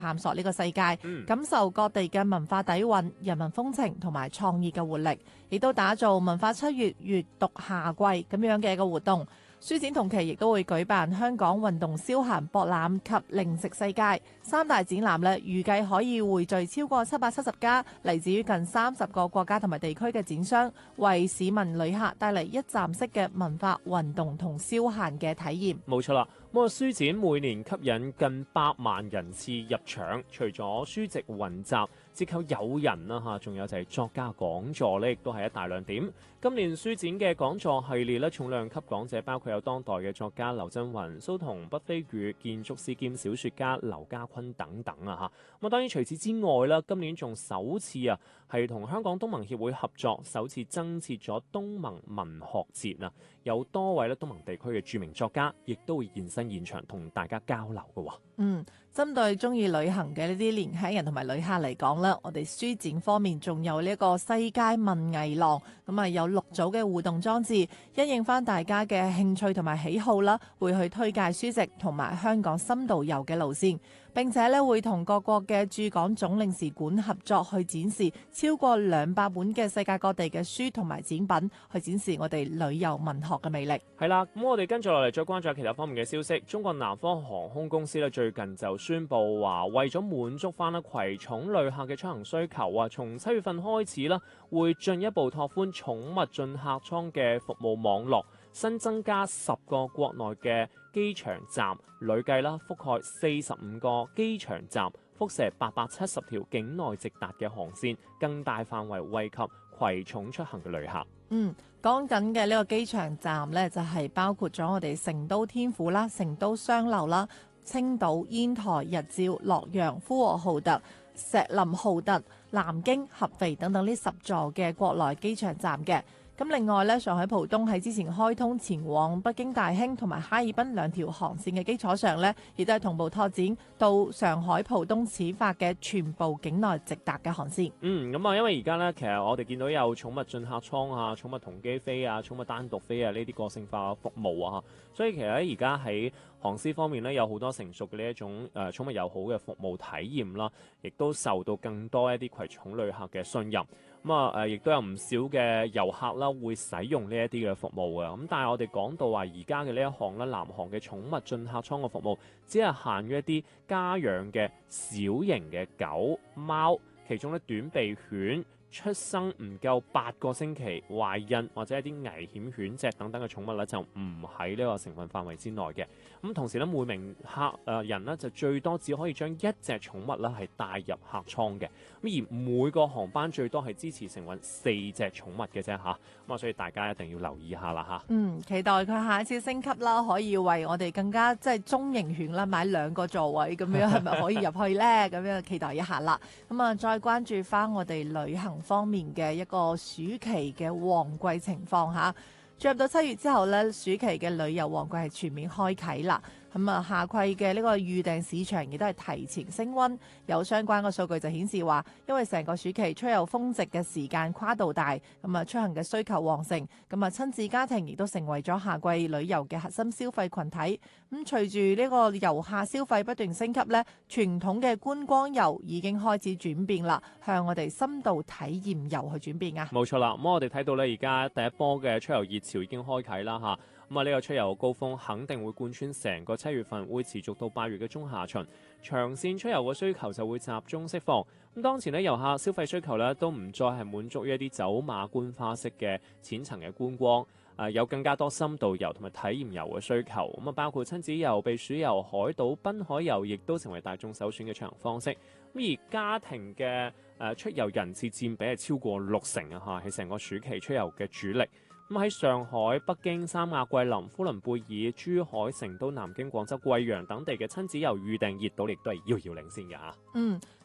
探索呢個世界，感受各地嘅文化底蘊、人民風情同埋創意嘅活力，亦都打造文化7月閱讀夏季咁樣嘅一個活動。書展同期亦都會舉辦香港運動消閒博覽及零食世界3大展覽咧，預計可以匯聚超過770家嚟自於近30個國家同埋地區嘅展商，為市民旅客帶嚟一站式嘅文化、運動同消閒嘅體驗。 冇錯啦，咁書展每年吸引近8萬人次入場，除咗書籍雲集、折扣誘人啦嚇，仲有就係作家講座呢，亦都係一大亮點。今年書展嘅講座系列咧，重量級講者包括有當代嘅作家劉震雲、蘇童、畢飛宇、建築師兼小説家劉家坤等等啊嚇。咁當然除此之外啦，今年仲首次係同香港東盟協會合作，首次增設咗東盟文學節啊，有多位東盟地區嘅著名作家，亦都會現身現場同大家交流嘅喎。 針對中意旅行嘅呢啲年輕人同埋旅客嚟講咧，我哋書展方面仲有呢一個世界文藝廊，咁有6組嘅互動裝置，因應翻大家嘅興趣同埋喜好啦，會去推介書籍同埋香港深度遊嘅路線。並且咧會同各國嘅駐港總領事館合作去展示超過200本嘅世界各地嘅書同埋展品，去展示我哋旅遊文學嘅魅力。 係啦，咁我哋跟住落嚟再關注其他方面嘅消息。中國南方航空公司咧最近就宣布話，為咗滿足翻葵涌旅客嘅出行需求啊，從7月份開始啦，會進一步拓寬寵物進客艙嘅服務網絡。新增加10個國內嘅機場站，累計啦覆蓋45個機場站，輻射870條境內直達嘅航線，更大範圍惠及葵涌出行嘅旅客。 講緊嘅呢個機場站呢，就係包括咗我哋成都天府啦、成都雙流啦、青島、煙台、日照、洛陽、呼和浩特、石林浩特、南京、合肥等等呢10座嘅國內機場站嘅。咁另外咧，上海浦東喺之前開通前往北京大興同埋哈爾濱2條航線嘅基礎上咧，亦都係同步拓展到上海浦東始發嘅全部境內直達嘅航線。 咁啊，因為而家咧，其實我哋見到有寵物進客艙啊、寵物同機飛啊、寵物單獨飛啊呢啲個性化服務啊，所以其實而家喺航司方面咧，有好多成熟嘅呢一種寵物友好嘅服務體驗啦，亦都受到更多一啲葵涌旅客嘅信任。亦都有唔少嘅遊客啦，會使用呢一啲嘅服務嘅。咁但係我哋講到話，而家嘅呢一項咧，南航嘅寵物進客艙嘅服務，只係限於一啲家養嘅小型嘅狗、貓，其中咧短鼻犬出生唔夠8個星期、懷孕或者一啲危險犬隻等等嘅寵物咧，就唔喺呢個成分範圍之內嘅。咁同時咧，每名人咧就最多只可以將1隻寵物咧係帶入客艙嘅。咁而每個航班最多係支持承運4隻寵物嘅啫嚇。咁所以大家一定要留意下啦嚇。 期待佢下一次升級啦，可以為我哋更加即係中型犬啦買2個座位咁樣，係咪可以入去呢？咁樣期待一下啦。再關注翻我哋旅行方面嘅一個暑期嘅旺季情況嚇。進入到7月之後呢，暑期嘅旅遊旺季係全面開啟啦。夏季嘅呢個預訂市場亦都係提前升溫，有相關嘅數據就顯示話，因為成個暑期出遊峰值嘅時間跨度大，出行嘅需求旺盛，親子家庭亦都成為咗夏季旅遊嘅核心消費群體。隨住呢個遊客消費不斷升級呢，傳統嘅觀光遊已經開始轉變啦，向我哋深度體驗遊去轉變啊！ 冇錯啦，咁我哋睇到咧，而家第一波嘅出遊熱潮已經開啟啦嚇。呢個出遊高峰肯定會貫穿成個7月份，會持續到8月嘅中下旬。長線出遊嘅需求就會集中釋放。當前呢，遊客消費需求咧都唔再係滿足於一啲走馬觀花式嘅淺層嘅觀光，有更加多深度遊同埋體驗遊嘅需求。包括親子遊、避暑遊、海島、濱海遊，亦都成為大眾首選嘅出行方式。而家庭嘅出遊人次佔比係超過60%啊！係成個暑期出遊嘅主力。喺上海、北京、三亞、桂林、呼倫貝爾、珠海、成都、南京、廣州、貴陽等地嘅親子遊預訂熱度亦都係遙遙領先嘅嚇。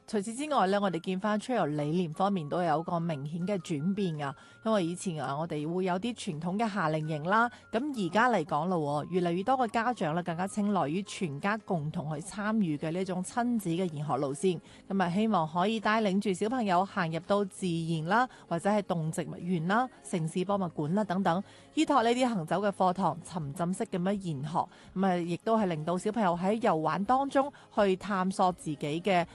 除此之外咧，我哋見翻 trail 理念方面都有一個明顯嘅轉變啊。因為以前我哋會有啲傳統嘅夏令營啦，咁而家嚟講咯，越嚟越多嘅家長咧更加青睞於全家共同去參與嘅呢種親子嘅研學路線，咁啊希望可以帶領住小朋友行入到自然啦，或者係動植物園啦、城市博物館啦等等，依託呢啲行走嘅課堂，沉浸式咁樣研學，咁啊亦都係令到小朋友喺遊玩當中去探索自己嘅